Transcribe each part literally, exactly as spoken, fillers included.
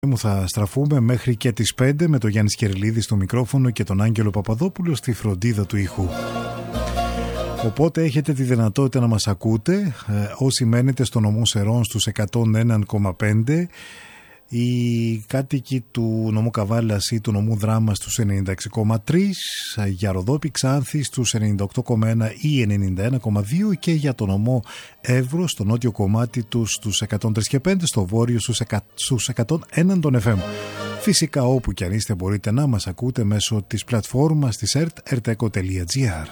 Μου θα στραφούμε μέχρι και τις πέντε με τον Γιάννη Σκερλίδη στο μικρόφωνο και τον Άγγελο Παπαδόπουλο στη φροντίδα του ήχου. Οπότε έχετε τη δυνατότητα να μας ακούτε ε, όσοι μένετε στο νομό Σερών στους εκατόν ένα κόμμα πέντε, οι κάτοικοι του νομού Καβάλας ή του νομού Δράμας στους ενενήντα έξι κόμμα τρία, για Ροδόπη Ξάνθη στους ενενήντα οκτώ κόμμα ένα ή ενενήντα ένα κόμμα δύο και για το νομό Εύρω στο νότιο κομμάτι του στους εκατόν τρία και πέντε, στο βόρειο στους εκατόν ένα των εφ εμ. Φυσικά όπου και αν είστε μπορείτε να μας ακούτε μέσω της πλατφόρμας της ερτ, ερτέκο τελεία τζι άρ.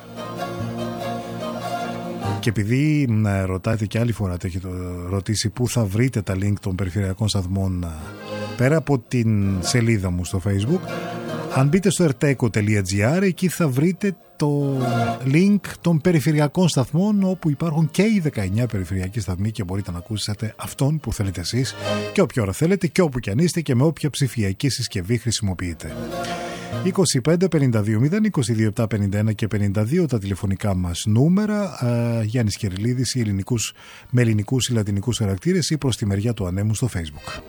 Και επειδή να ρωτάτε και άλλη φορά, το έχετε ρωτήσει πού θα βρείτε τα link των περιφερειακών σταθμών πέρα από την σελίδα μου στο Facebook, αν μπείτε στο ερτέκο τελεία τζι άρ, εκεί θα βρείτε το link των περιφερειακών σταθμών, όπου υπάρχουν και οι δεκαεννιά περιφερειακοί σταθμοί και μπορείτε να ακούσετε αυτόν που θέλετε εσείς και όποια ώρα θέλετε και όπου κι αν είστε και με όποια ψηφιακή συσκευή χρησιμοποιείτε. είκοσι πέντε πενήντα δύο μηδέν είκοσι δύο επτά πενήντα ένα και πενήντα δύο τα τηλεφωνικά μας νούμερα. uh, Γιάννης Κερλίδης ή ελληνικούς, με ελληνικούς ή λατινικούς χαρακτήρες ή προς τη μεριά του ανέμου στο Facebook.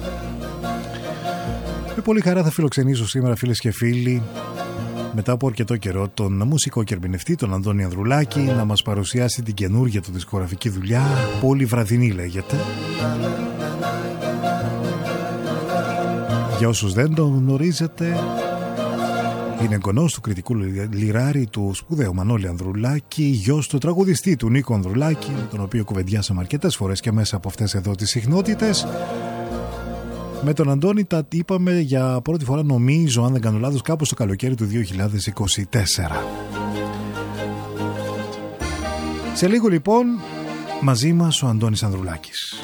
Με πολύ χαρά θα φιλοξενήσω σήμερα, φίλες και φίλοι, μετά από αρκετό καιρό, τον μουσικό και ερμηνευτή, τον Αντώνη Ανδρουλάκη, να μας παρουσιάσει την καινούργια του δισκογραφική δουλειά. Πολύ βραδινή λέγεται. Για όσους δεν τον γνωρίζετε, είναι εγγονός του κριτικού λιράρι του σπουδαίου Μανώλη Ανδρουλάκη, γιος του τραγουδιστή του Νίκο Ανδρουλάκη, με τον οποίο κουβεντιάσαμε αρκετές φορές και μέσα από αυτές εδώ τις συχνότητες. Με τον Αντώνη τα είπαμε για πρώτη φορά, νομίζω, αν δεν κάνω λάθος, κάπου στο καλοκαίρι του δύο χιλιάδες είκοσι τέσσερα. Σε λίγο λοιπόν μαζί μας ο Αντώνης Ανδρουλάκης.